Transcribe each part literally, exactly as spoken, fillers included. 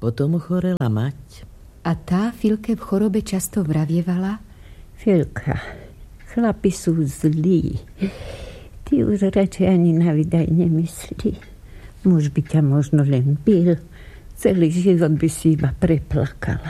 Potom chorela mať. A tá Filke v chorobe často vravievala: Filka, chlapi sú zlí. Ty už radšej ani na vydaj nemyslí. Muž by ťa možno len bil. Celý život by si iba preplakala.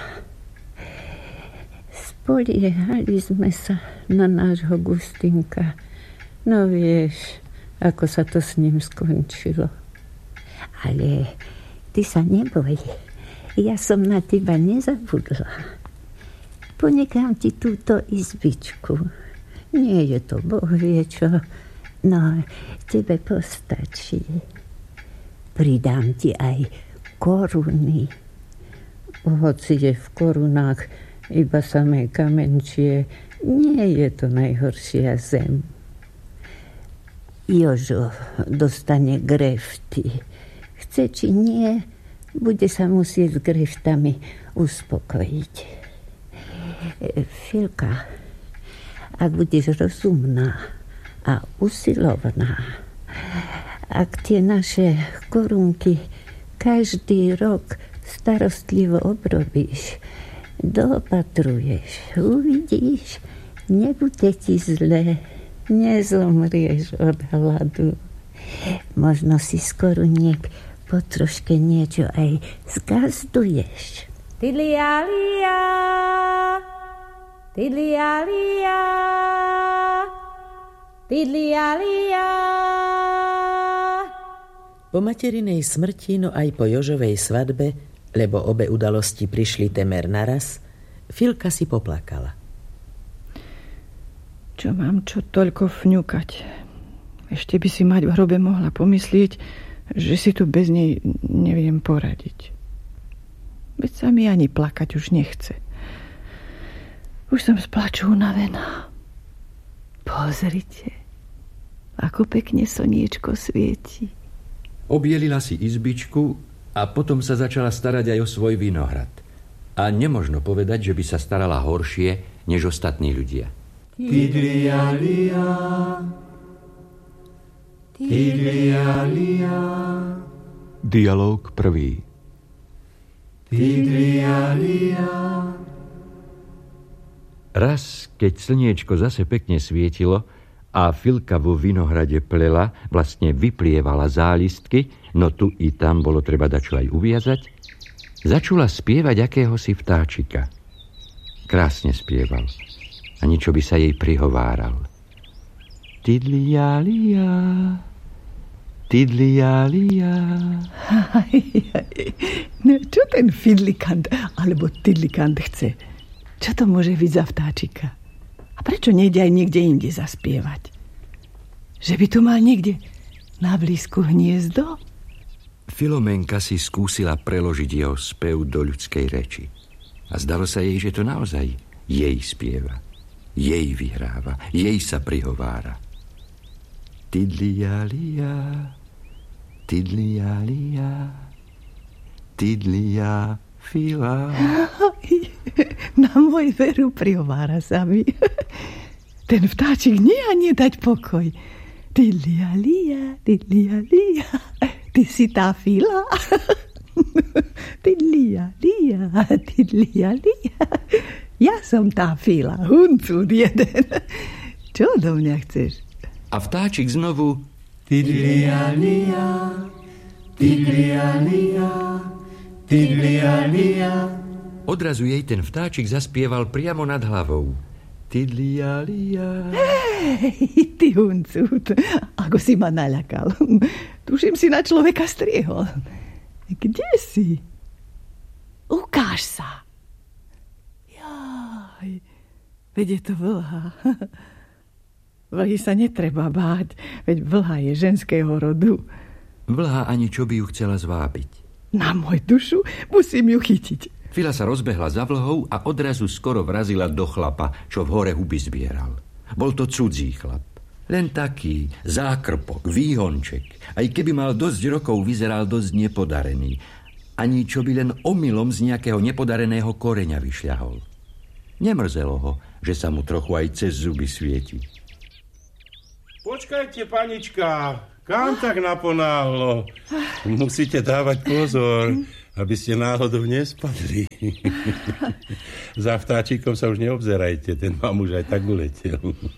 Spoliehali sme sa na nášho Gustinka. No vieš, ako sa to s ním skončilo. Ale ty sa neboj. Ja som na teba nezabudla. Ponechám ti túto izbičku. Nie je to Boh vie čo, no tebe postačí. Pridám ti aj koruny. Hoci je v korunách iba samé kamenčie, nie je to najhoršia zem. Jožo dostane grefty. Chce či nie, bude sa musieť s greftami uspokojiť. Filka, ak budeš rozumná a usilovná, ak tie naše korunky každý rok starostlivo obrobíš, doopatruješ, uvidíš, nebude ti zle, nezomrieš od hladu. Možno si z koruniek po troške niečo aj zgazduješ. Tidlialia, tidlialia, tidlialia. Po materinej smrti, no aj po Jožovej svadbe, lebo obe udalosti prišli temer naraz, Filka si poplakala. Čo mám čo toľko fňukať? Ešte by si mať v hrobe mohla pomyslieť, že si tu bez nej neviem poradiť. Veď sa mi ani plakať už nechce. Už som z plaču unavená. Pozrite, ako pekne slniečko svieti. Obielila si izbičku a potom sa začala starať aj o svoj vinohrad. A nemožno povedať, že by sa starala horšie než ostatní ľudia. Tidlialia, tidlialia. Dialóg prvý. Tidlialia. Raz, keď slniečko zase pekne svietilo a Filka vo vinohrade plela, vlastne vyplievala zálistky, no tu i tam bolo treba dačo aj uviazať, začula spievať akéhosi vtáčika. Krásne spieval a niečo by sa jej prihováral. Tidlialia, tidlialia. No čo ten fidlikant alebo tidlikant chce? Čo to môže byť za vtáčika? A prečo nejde aj niekde inde zaspievať? Že by tu mal niekde na blízku hniezdo? Filomenka si skúsila preložiť jeho spev do ľudskej reči. A zdalo sa jej, že to naozaj jej spieva. Jej vyhráva. Jej sa prihovára. Tidlialia, tidlialia, tidlia fila. Na môj veru prihovára sa mi. Ten vtáčik nie a nie dať pokoj. Tidlialia, tidlialia, ty si tá fila. Tidlialia, tidlialia, ja som tá fila, huncúd jeden. Čo do mňa chceš? A vtáčik znovu Tidlialia, tidlialia, tidlialia. Odrazu jej ten vtáčik zaspieval priamo nad hlavou. Tidlialia. Hej, ty huncúd, ako si ma naľakal. Tuším, si na človeka striehol. Kde si? Ukáž sa. Jaj, veď je to vlha. Vlhy sa netreba báť, veď vlha je ženského rodu. Vlha ani čo by ju chcela zvábiť. Na môj dušu musím ju chytiť. Fila sa rozbehla za vlhou a odrazu skoro vrazila do chlapa, čo v hore huby zbieral. Bol to cudzí chlap. Len taký zákrpok, výhonček. Aj keby mal dosť rokov, vyzeral dosť nepodarený. Ani čo by len omylom z nejakého nepodareného koreňa vyšľahol. Nemrzelo ho, že sa mu trochu aj cez zuby svieti. Počkajte, panička, kam tak naponáhlo? Musíte dávať pozor. aby ste náhodou nespadli. Za vtáčikom sa už neobzerajte, ten vám už aj tak uletel.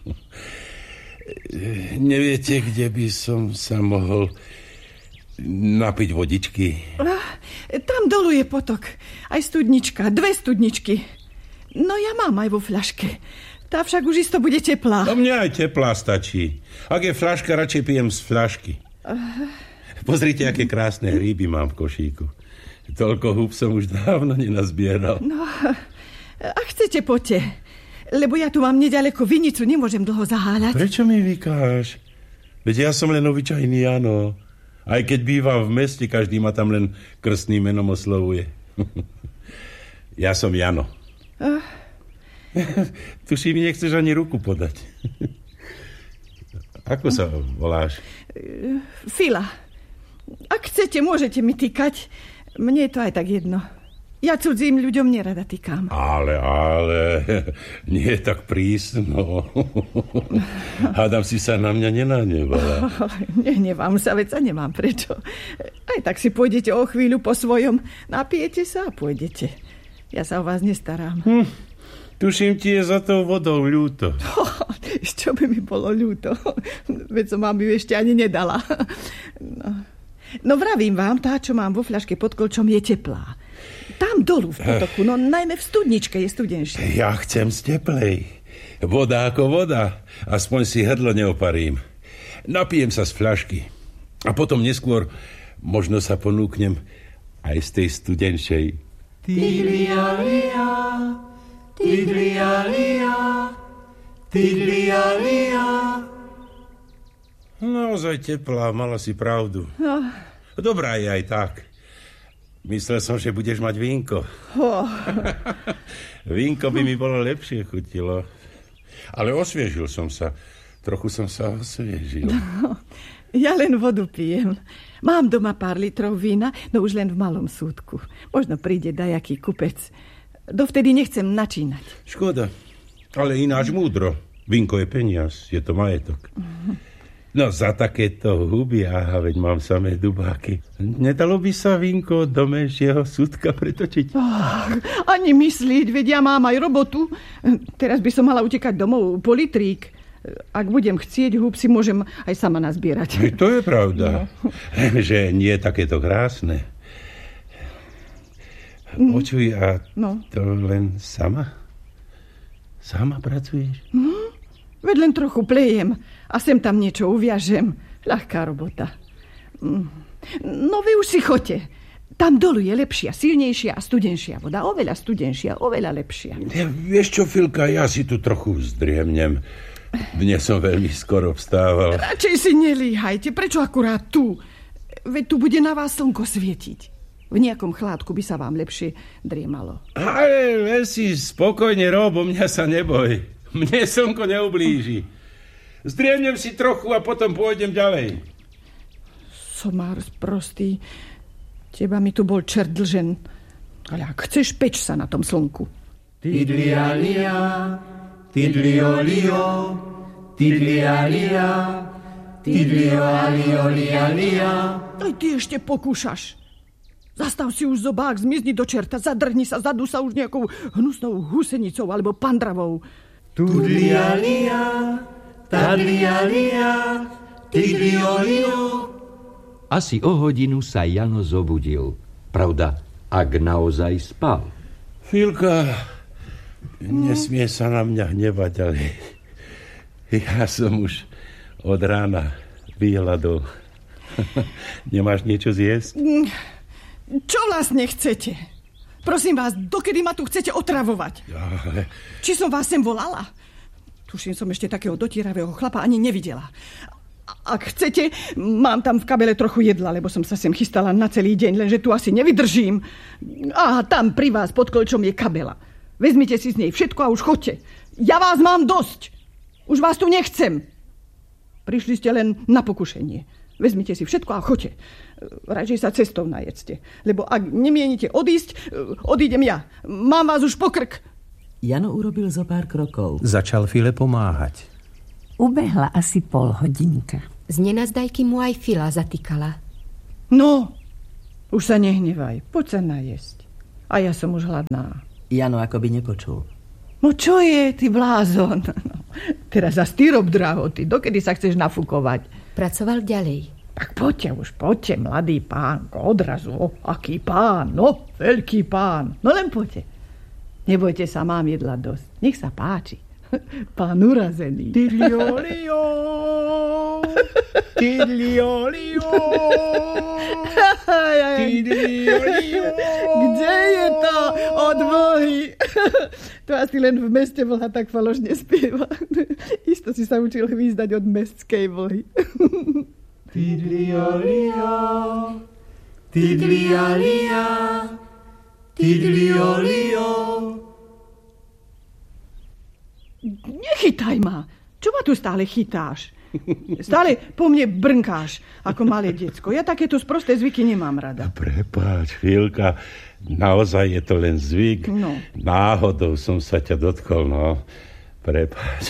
Neviete, kde by som sa mohol napiť vodičky? Tam dolu je potok. Aj studnička, dve studničky. No ja mám aj vo fľaške. Tá však už isto bude teplá. No mne aj teplá stačí. Ak je fľaška, radšej pijem z fľašky. Pozrite, aké krásne hríby mám v košíku. Toľko húb som už dávno nenazbieral. No, a chcete, poďte. Lebo ja tu mám nedaleko vinicu, nemôžem dlho zaháľať. Prečo mi vykáš? Veď ja som len obyčajný Jano. Aj keď bývam v meste, každý ma tam len krstným menom oslovuje. Ja som Jano. Uh. Tuším, mi nechceš ani ruku podať. Ako sa voláš? Fila. Ak chcete, môžete mi týkať. Mne je to aj tak jedno. Ja cudzím ľuďom nerada týkam. Ale, ale, nie je tak prísno. Hádam, si sa na mňa nenahnevala. Nehnevám sa, veď sa nemám prečo. Aj tak si pôjdete o chvíľu po svojom. Napijete sa a pôjdete. Ja sa o vás nestarám. Hm, tuším, ti je za tou vodou ľúto. Čo by mi bolo ľúto? Veď som vám ju ešte ani nedala. No. No vravím vám, tá, čo mám vo fľaške pod kolčom, je teplá. Tam dolu v potoku, no najmä v studničke je studenšie. Ja chcem z teplej. Voda ako voda. Aspoň si hrdlo neoparím. Napijem sa z fľašky. A potom neskôr možno sa ponúknem aj z tej studenšej. Tidlialia, tidlialia, tidlialia. Naozaj teplá, mala si pravdu. No. Dobrá je aj tak. Myslel som, že budeš mať vínko. Oh. Vínko by mi bolo lepšie chutilo. Ale osviežil som sa. Trochu som sa osviežil. No, ja len vodu pijem. Mám doma pár litrov vína, no už len v malom súdku. Možno príde dajaký kupec. Dovtedy nechcem načínať. Škoda, ale ináč múdro. Vínko je peniaz, je to majetok. Uh-huh. No za takéto huby, aha, veď mám samé dubáky. Nedalo by sa vínko do menšieho súdka pretočiť? Oh, ani myslieť, veď ja mám aj robotu. Teraz by som mala utekať domov po litrík. Ak budem chcieť húb, si môžem aj sama nazbierať. To je pravda, no. Že nie je takéto krásne. Počuj, a no. To len sama? Sama pracuješ? Hm? Veď len trochu plejem a sem tam niečo uviažem. Ľahká robota. No vy už si choďte. Tam dolu je lepšia, silnejšia a studenšia voda. Oveľa studenšia, oveľa lepšia. Ja, vieš čo, Filka, ja si tu trochu zdriemnem. Dnes som veľmi skoro vstával. Radšej si nelíhajte. Prečo akurát tu? Veď tu bude na vás slnko svietiť. V nejakom chládku by sa vám lepšie driemalo. Ale len si spokojne rob, o mňa sa neboj. Mne slnko neublíži. Zdriemnem si trochu a potom pôjdem ďalej. Somár sprostý. Teba mi tu bol čert dlžen. Ale ak chceš, peč sa na tom slnku. Tidlialia, tidliolio, tidlialia, tidlioliolialia. Aj ty ešte pokúšaš. Zastav si už zobák, zmizni do čerta, zadrhni sa, zadu sa už nejakou hnusnou husenicou alebo pandravou. Tudlialia, tadlialia, tidliolio. Asi o hodinu sa Jano zobudil. Pravda, ak naozaj spal. Filka, nesmie sa na mňa hnevať, ale ja som už od rána vyhľadol. Nemáš niečo zjesť? Čo vlastne chcete? Prosím vás, dokedy ma tu chcete otravovať? Ale... Či som vás sem volala? Tuším, som ešte takého dotieravého chlapa ani nevidela. Ak chcete, mám tam v kabele trochu jedla, lebo som sa sem chystala na celý deň, lenže tu asi nevydržím. A tam pri vás pod kolčom je kabela. Vezmite si z nej všetko a už chodte. Ja vás mám dosť. Už vás tu nechcem. Prišli ste len na pokušenie. Vezmite si všetko a chodte. Radšej sa cestou najedzte. Lebo ak nemienite odísť, odídem ja. Mám vás už po krk. Jano urobil zo pár krokov. Začal File pomáhať. Ubehla asi pol hodinka. Z nenazdajky mu aj Fila zatýkala. No, Už sa nehnevaj, poď sa najesť. A ja som už hladná. Jano akoby nepočul. No čo je, ty blázon? No, teraz zas ty rob drahoty. Dokedy sa chceš nafúkovať? Pracoval ďalej. Tak poďte už, poďte, mladý pánko, odrazu. O, aký pán, no, veľký pán. No len poďte. Nebojte sa, mám jedla dosť. Nech sa páči. Pán urazený. Tidliolio, tidliolio, tidliolio. Kde je to od Vlhy? To asi len v meste Vlha tak falošne spieva. Isto si sa učil hvízdať od mestskej Vlhy. Tidliolio, tidlialia, tidliolio. Nechytaj ma. Čo ma tu stále chytáš? Stále po mne brnkáš, ako malé decko. Ja takéto sprosté zvyky nemám rada. Prepáč, Filka, naozaj je to len zvyk. No. Náhodou som sa ťa dotkol, no. Prepáč.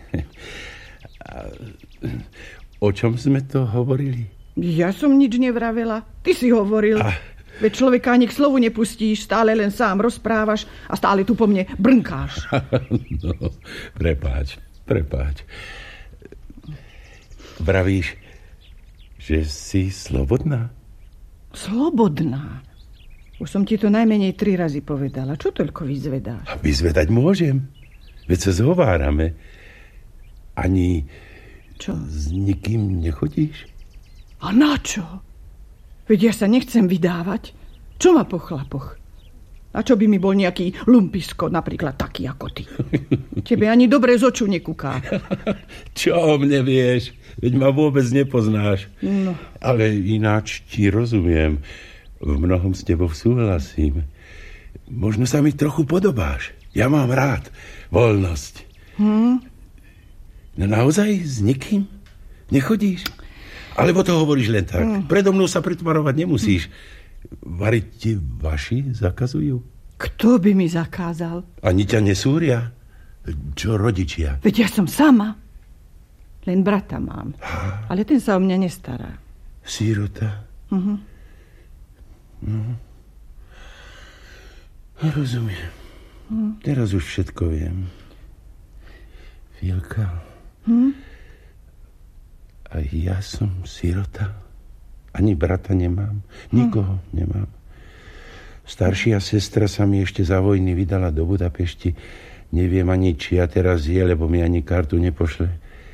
O čom sme to hovorili? Ja som nič nevravela. Ty si hovoril. Ah. Veď človeka ani k slovu nepustíš, stále len sám rozprávaš a stále tu po mne brnkáš. No, prepáč, prepáč. Vravíš, že si slobodná? Slobodná? Už som ti to najmenej tri razy povedala. Čo toľko vyzvedáš? A vyzvedať môžem. Veď sa zhovárame. Ani čo? S nikým nechodíš? A na čo? Veď ja sa nechcem vydávať. Čo má po chlapoch? A čo by mi bol nejaký lumpisko, napríklad taký ako ty? Tebe ani dobre z oču nekúká. Čo o mne vieš? Veď ma vôbec nepoznáš. No. Ale ináč ti rozumiem. V mnohom s tebou súhlasím. Možno sa mi trochu podobáš. Ja mám rád voľnosť. Hm? No naozaj s nikým nechodíš? Alebo to hovoríš len tak? Mm. Predo mnou sa pretvarovať nemusíš. Variť ti vaši zakazujú? Kto by mi zakázal? Ani ťa nesúria? Čo rodičia? Veď ja som sama. Len brata mám. Ha. Ale ten sa o mňa nestará. Sírota? Uh-huh. No. Rozumiem. Uh. Teraz už všetko viem. Filka. Hm? A ja som sirota. Ani brata nemám. Nikoho hm. nemám. Staršia sestra sa mi ešte za vojny vydala do Budapešti. Neviem ani, či ja teraz je, lebo mi ani kartu nepošle.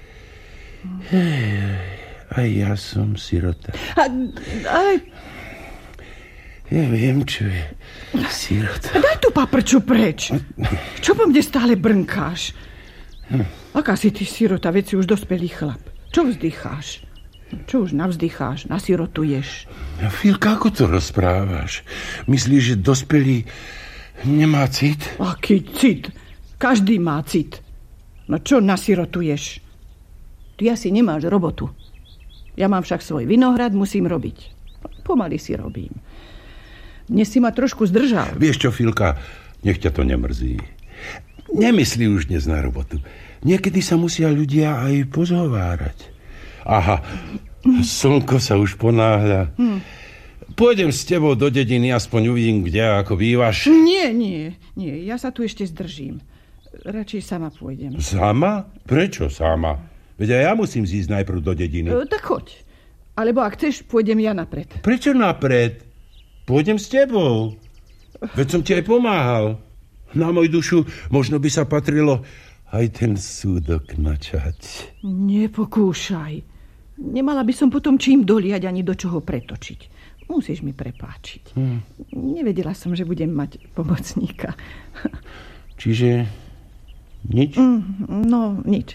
Hm. A ja som sirota. A, ale... Ja viem, čo je sirota. Daj tu paprču preč. Čo po mne stále brnkáš? Hm. Aká si ty sirota, veď si už dospelý chlap. Čo vzdycháš? Čo už navzdycháš, nasirotuješ? Ja, Filka, ako to rozprávaš? Myslíš, že dospelý nemá cit? Aký cit? Každý má cit. No čo nasirotuješ? Ty asi nemáš robotu. Ja mám však svoj vinohrad, musím robiť. Pomaly si robím. Dnes si ma trošku zdržal. Vieš čo, Filka, nech ťa to nemrzí. Nemyslí už dnes na robotu. Niekedy sa musia ľudia aj pozhovárať. Aha, slnko sa už ponáhľa. Hmm. Pôjdem s tebou do dediny, aspoň uvidím, kde a ako bývaš. Nie, nie, nie, ja sa tu ešte zdržím. Radšej sama pôjdem. Sama? Prečo sama? Veď aj ja musím zísť najprv do dediny. E, tak choď. Alebo ak chceš, pôjdem ja napred. Prečo napred? Pôjdem s tebou. Veď som ti aj pomáhal. Na moju dušu možno by sa patrilo aj ten súdok načať. Nepokúšaj. Nemala by som potom čím doliať ani do čoho pretočiť. Musíš mi prepáčiť. Hmm. Nevedela som, že budem mať pomocníka. Čiže nič? No, nič.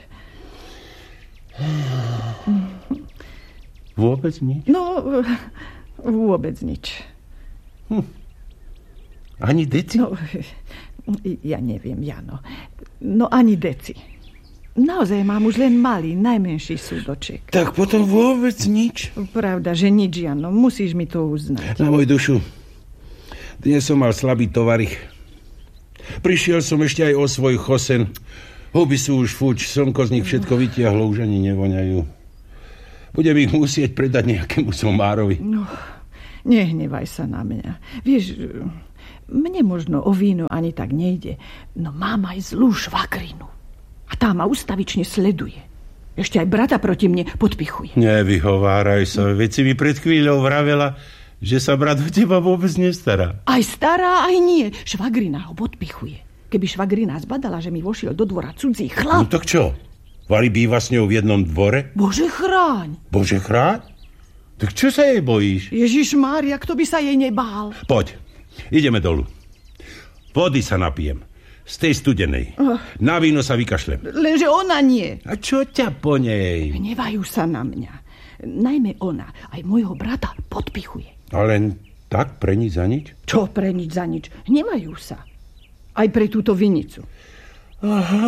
Vôbec nič? No, vôbec nič. Hm. Ani deci? No, ja neviem, Jano. No ani deci. Naozaj mám už len malý, najmenší súdoček. Tak potom vôbec nič? Pravda, že nič, Jano. Musíš mi to uznať. Na moju dušu. Dnes som mal slabý tovarich. Prišiel som ešte aj o svoj chosen. Huby sú už fuč, slnko z nich všetko vytiahlo, už ani nevoňajú. Budem ich musieť predať nejakému somárovi. No, nehnevaj sa na mňa. Vieš, mne možno o víno ani tak nejde, no mám aj zlú švagrinu. A tá ma ustavične sleduje. Ešte aj brata proti mne podpichuje. Nevyhováraj sa, veď si mi pred chvíľou vravela, že sa brat o teba vôbec nestará. Aj stará, aj nie. Švagrina ho podpichuje. Keby švagrina zbadala, že mi vošiel do dvora cudzí chlap... No tak čo? Vali býva s ňou v jednom dvore? Bože chráň. Bože chráň? Tak čo sa jej bojíš? Ježišmária, kto by sa jej nebál? Poď, ideme dolu. Vody sa napijem. Z tej studenej. Oh. Na víno sa vykašlem. Lenže ona nie. A čo ťa po nej? Hnevajú sa na mňa. Najmä ona aj môjho brata podpichuje. A len tak pre nič za nič? Čo pre nič za nič? Hnevajú sa. Aj pre túto vinicu. Aha...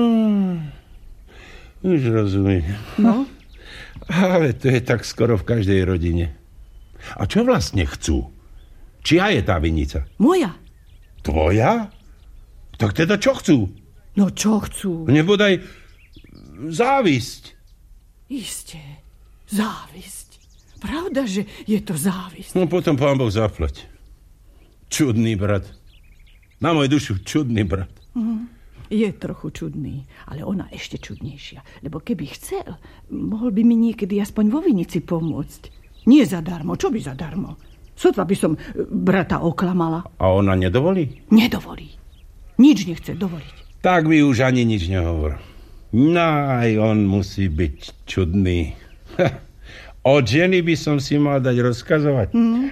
Už rozumiem. No? Ale to je tak skoro v každej rodine. A čo vlastne chcú? Čia je tá vinica? Moja. Tvoja? Tak teda čo chcú? No čo chcú? Nebodaj závisť. Isté, závisť. Pravda, že je to závisť. No potom pán Boh zaplať. Čudný brat. Na moju dušu čudný brat. Mhm. Je trochu čudný, ale ona ešte čudnejšia. Lebo keby chcel, mohol by mi niekedy aspoň vo vinici pomôcť. Nie zadarmo, čo by zadarmo? Sotva by som brata oklamala. A ona nedovolí? Nedovolí. Nič nechce dovoliť. Tak mi už ani nič nehovor. No aj on musí byť čudný. Od ženy by som si mal dať rozkazovať. Mm.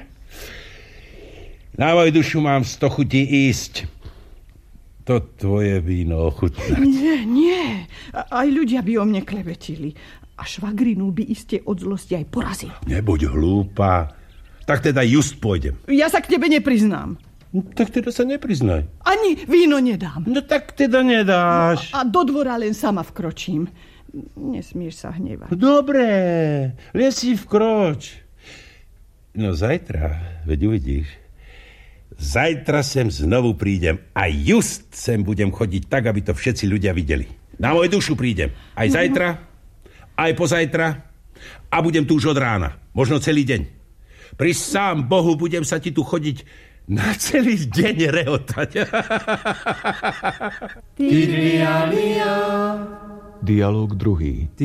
Na moju dušu mám sto chutí ísť. To tvoje víno ochutnať. Nie, nie. Aj ľudia by o mne klebetili. A švagrinu by iste od zlosti aj porazil. Nebuď hlúpa. Tak teda just pôjdem. Ja sa k tebe nepriznám. No, tak teda sa nepriznaj. Ani víno nedám. No tak teda nedáš. No, a do dvora len sama vkročím. Nesmieš sa hnevať. Dobre, len si vkroč. No zajtra, veď uvidíš. Zajtra sem znovu prídem a just sem budem chodiť tak, aby to všetci ľudia videli. Na moju dušu prídem. Aj zajtra, aj pozajtra a budem tu už od rána. Možno celý deň. Pri sám Bohu budem sa ti tu chodiť na celý deň rehotať. Dialóg druhý.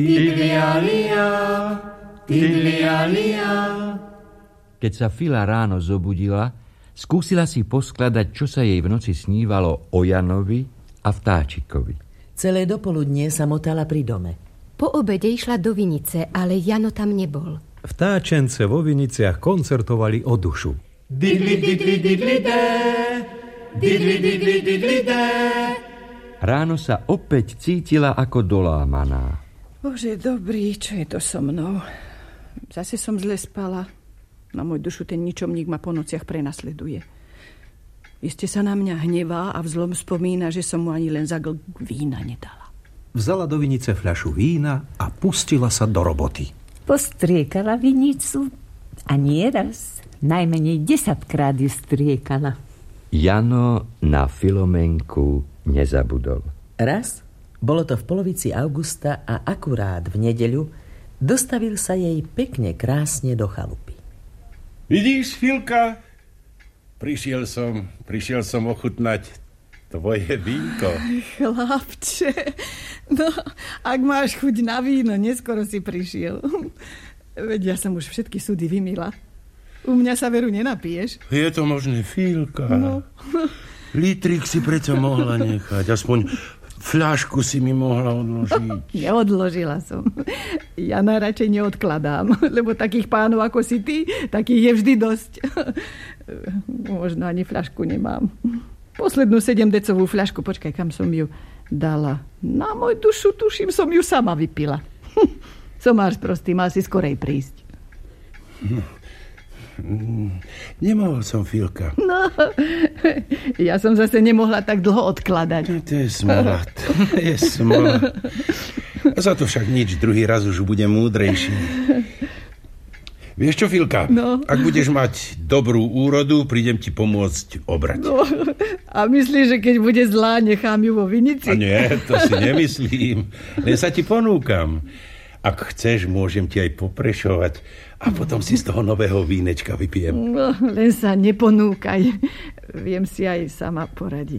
Keď sa Fila ráno zobudila, skúsila si poskladať, čo sa jej v noci snívalo o Janovi a vtáčikovi. Celé dopoludnie sa motala pri dome. Po obede išla do vinice, ale Jano tam nebol. Vtáčence vo viniciach koncertovali o dušu. Didli, didli, didli, dé. Didli, didli, didli, dé. Ráno sa opäť cítila ako dolámaná. Bože dobrý, čo je to so mnou? Zase som zle spala. Na môj dušu ten ničomník ma po nociach prenasleduje. Iste sa na mňa hnevá a v zlom spomína, že som mu ani len za glk vína nedala. Vzala do vinice fľašu vína a pustila sa do roboty. Postriekala vinicu a nieraz, najmenej desaťkrát ju striekala. Jano na Filomenku nezabudol. Raz, bolo to v polovici augusta a akurát v nedeľu, dostavil sa jej pekne krásne do chalupy. Vidíš, Filka? Prišiel som, prišiel som ochutnať tvoje vínko. Chlapče, no, ak máš chuť na víno, neskoro si prišiel. Veď ja som už všetky súdy vymila. U mňa sa veru nenapiješ. Je to možné, Filka? No. Litrik si preto mohla nechať, aspoň fľašku si mi mohla odložiť. Neodložila som. Ja najradšej neodkladám, lebo takých pánov ako si ty, takých je vždy dosť. Možno ani fľašku nemám. Poslednú sedemdecovú fľašku, počkaj, kam som ju dala. Na môj dušu, tuším, som ju sama vypila. Somář prostý, mal si skorej prísť. Nemohol som, Filka. No, ja som zase nemohla tak dlho odkladať. To je smola, to je smola. A za to však nič, druhý raz už budem múdrejší. Vieš čo, Filka? No. Ak budeš mať dobrú úrodu, prídem ti pomôcť obrať. No, a myslíš, že keď bude zlá, nechám ju vo vinici? A nie, to si nemyslím. Len sa ti ponúkam. Ak chceš, môžem ti aj poprešovať A potom si z toho nového vínečka vypijem. No, len sa neponúkaj. Viem si aj sama poradiť.